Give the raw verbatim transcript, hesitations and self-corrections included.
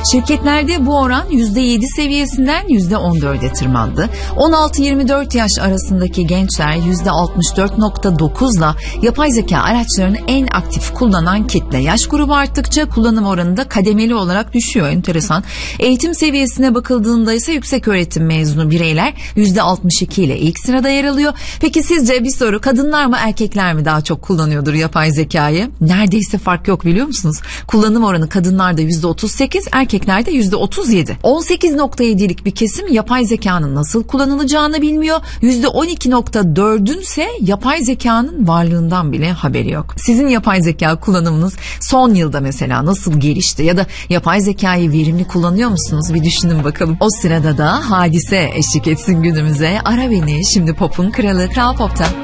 Şirketlerde bu oran yüzde yedi seviyesinden yüzde on dörde tırmandı. on altı yirmi dört yaş arasındaki gençler yüzde altmış dört nokta dokuzla yapay zeka araçlarını en aktif kullanan kitle. Yaş grubu arttıkça kullanım oranı da kademeli olarak düşüyor. Enteresan. Eğitim seviyesine bakıldığında ise yüksek öğretim mezunu bireyler yüzde altmış iki ile ilk sırada yer alıyor. Peki sizce, bir soru, kadınlar mı erkekler mi daha çok kullanıyordur yapay zekayı? Neredeyse fark yok, biliyor musunuz? Kullanım oranı kadınlarda yüzde otuz sekiz, erkeklerde yüzde otuz yedi. on sekiz nokta yedilik bir kesim yapay zekanın nasıl kullanılacağını bilmiyor. yüzde on iki nokta dördün ise yapay zekanın varlığından bile haberi yok. Sizin yapay zeka kullanımınız son yılda mesela nasıl gelişti ya da yapay zekayı verimli kullanıyor musunuz? Bir düşünün bakalım. O sırada da Hadise eşlik etsin günümüze. Ara beni şimdi, Pop'un kralı Kral Pop'ta.